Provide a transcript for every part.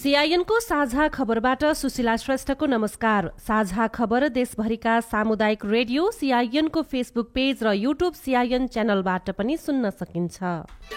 सीआईएनको साझा खबरबाट सुशीला श्रेष्ठको नमस्कार। साझा खबर देशभरिका सामुदायिक रेडियो सीआईएनको फेसबुक पेज र युट्युब सीआईएन च्यानलबाट पनि सुन्न सकिन्छ।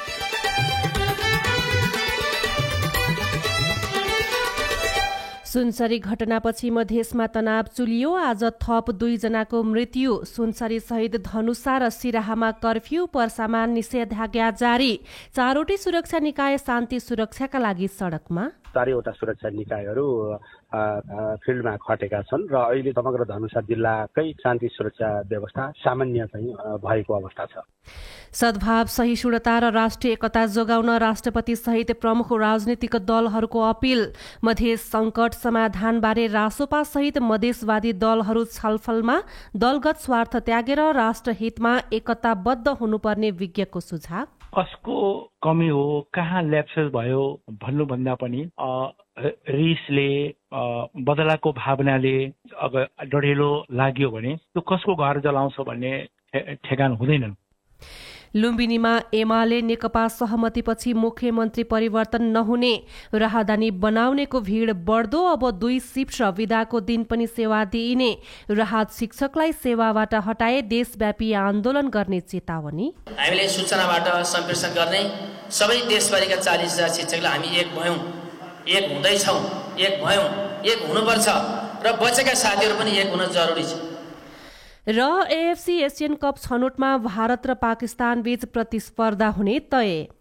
सुनसरी घटनापछि मधेसमा तनाव चुलियो। आज थप 2 जनाको मृत्यु। सुनसरी सहित धनुषा र सिराहामा कर्फ्यू, पर्सामा निषेधाज्ञा जारी। 4वटै सुरक्षा निकाय शान्ति सुरक्षाका लागि सडकमा। 4वटा सुरक्षा निकायहरू फिल्डमा खटेका छन् र अहिले समग्र धनुषा जिल्लाकै शान्ति सुरक्षा व्यवस्था सामान्य चाहिँ भएको अवस्था छ। सद्भाव, सहिष्णुता र राष्ट्रिय एकता जोगाउन राष्ट्रपति सहित प्रमुख राजनीतिक दलहरूको अपील। मधेस संकट समाधानबारे रासोपा सहित मधेसवादी दलहरू छलफलमा। दलगत स्वार्थ त्यागेर राष्ट्रहितमा एकताबद्ध हुनुपर्ने विज्ञको सुझाव। कसको कमी हो, कहाँ ल्याप्सेस भयो भन्नुभन्दा पनि रिसले, बदलाको भावनाले डढेलो लाग्यो भने त्यो कसको घर जलाउँछ भन्ने ठेगान हुँदैनन्। लुम्बिनीमा एमाले नेकपा सहमतिपछि मुख्यमन्त्री परिवर्तन नहुने। राहदानी बनाउनेको भिड बढ्दो। अब 2 शिफ्ट र विदाको दिन पनि सेवा दिइने। राहत शिक्षकलाई सेवाबाट हटाए देशव्यापी आन्दोलन गर्ने चेतावनी। हामीले सूचनाबाट सम्प्रेषण गर्ने सबै देशभरिका 40,000 शिक्षकलाई हामी एक भयौं, एक हुँदैछौँ, एक भयौं, एक हुनुपर्छ र बचेका साथीहरू पनि एक हुन जरुरी छ। र एएफसी एसियन कप छनौटमा भारत र पाकिस्तान बीच प्रतिस्पर्धा हुने तय।